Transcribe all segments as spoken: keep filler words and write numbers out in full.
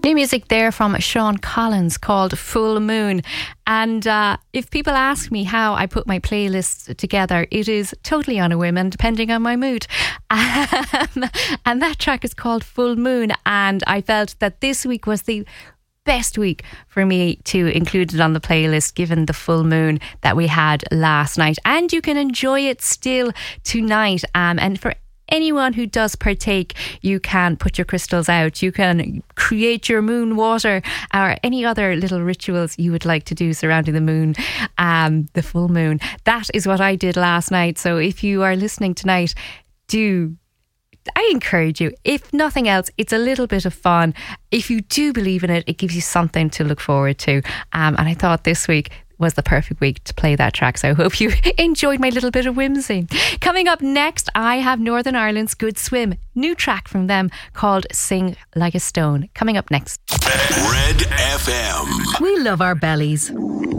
New music there from Sean Collins called Full Moon. And uh, if people ask me how I put my playlist together, it is totally on a whim and depending on my mood. Um, and that track is called Full Moon. And I felt that this week was the best week for me to include it on the playlist, given the full moon that we had last night. And you can enjoy it still tonight. Um, and for anyone who does partake, you can put your crystals out, you can create your moon water, or any other little rituals you would like to do surrounding the moon, um, the full moon. That is what I did last night. So if you are listening tonight, do I encourage you, if nothing else, it's a little bit of fun. If you do believe in it, it gives you something to look forward to. Um, and I thought this week was the perfect week to play that track. So I hope you enjoyed my little bit of whimsy. Coming up next, I have Northern Ireland's Good Swim. New track from them called Sing Like a Stone. Coming up next. Red F M. We love our bellies,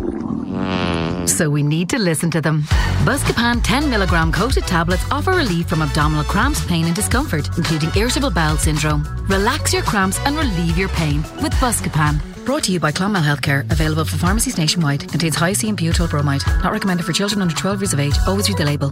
so we need to listen to them. Buscopan ten milligram coated tablets offer relief from abdominal cramps, pain and discomfort, including irritable bowel syndrome. Relax your cramps and relieve your pain with Buscopan. Brought to you by Clonmel Healthcare. Available for pharmacies nationwide. Contains hyoscine butyl bromide. Not recommended for children under twelve years of age. Always read the label.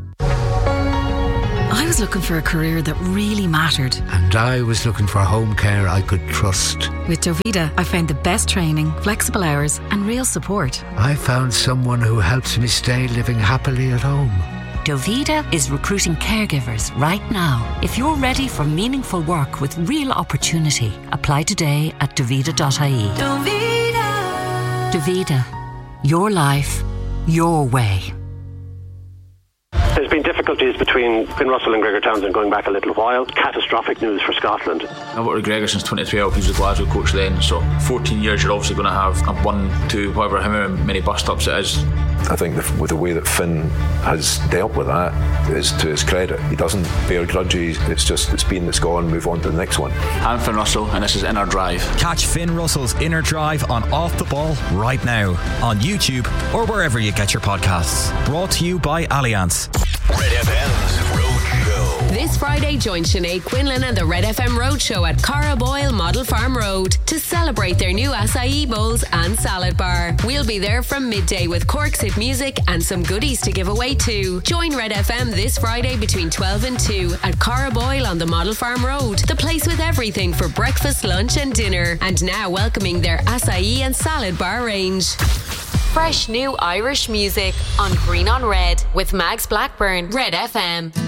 I was looking for a career that really mattered. And I was looking for home care I could trust. With Dovita, I found the best training, flexible hours and real support. I found someone who helps me stay living happily at home. Dovita is recruiting caregivers right now. If you're ready for meaningful work with real opportunity, apply today at dovita dot I E. Dovita. Dovita. Your life, your way. There's been difficulties between Finn Russell and Gregor Townsend going back a little while. Catastrophic news for Scotland. I've worked with Gregor since twenty twelve. He was the Glasgow coach then, so fourteen years you're obviously going to have a one, two, however however many bus stops it is. I think the, with the way that Finn has dealt with that is to his credit. He doesn't bear grudges. It's just, it's been, it's gone, move on to the next one. I'm Finn Russell and this is Inner Drive. Catch Finn Russell's Inner Drive on Off the Ball right now on YouTube or wherever you get your podcasts. Brought to you by Allianz. Red F M's Road Show. This Friday, join Sinead Quinlan and the Red F M Road Show at Cara Boyle Model Farm Road to celebrate their new acai bowls and salad bar. We'll be there from midday with Cork's hit music and some goodies to give away too. Join Red F M this Friday between twelve and two at Cara Boyle on the Model Farm Road, the place with everything for breakfast, lunch and dinner. And now welcoming their acai and salad bar range. Fresh new Irish music on Green on Red with Mags Blackburn. Red F M.